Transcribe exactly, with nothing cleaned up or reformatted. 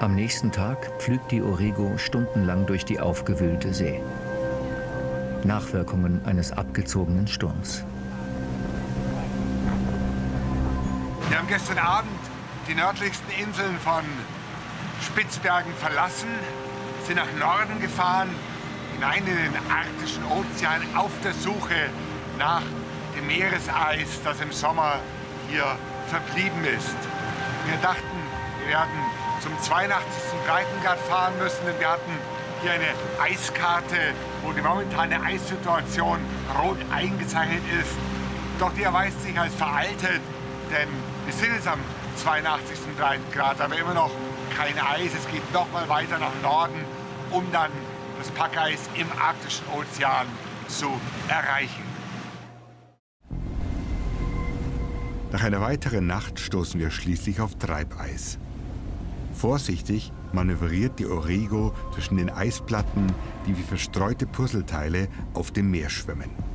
Am nächsten Tag pflügt die Origo stundenlang durch die aufgewühlte See. Nachwirkungen eines abgezogenen Sturms. Wir haben gestern Abend die nördlichsten Inseln von Spitzbergen verlassen, sind nach Norden gefahren, hinein in den arktischen Ozean auf der Suche nach dem Meereseis, das im Sommer hier verblieben ist. Wir dachten, wir werden zum zweiundachtzigsten Breitengrad fahren müssen, denn wir hatten hier eine Eiskarte, wo die momentane Eissituation rot eingezeichnet ist. Doch die erweist sich als veraltet, denn wir sind jetzt am zweiundachtzigsten Breitengrad, aber immer noch kein Eis. Es geht noch mal weiter nach Norden, um dann das Packeis im arktischen Ozean zu erreichen. Nach einer weiteren Nacht stoßen wir schließlich auf Treibeis. Vorsichtig manövriert die Origo zwischen den Eisplatten, die wie verstreute Puzzleteile auf dem Meer schwimmen.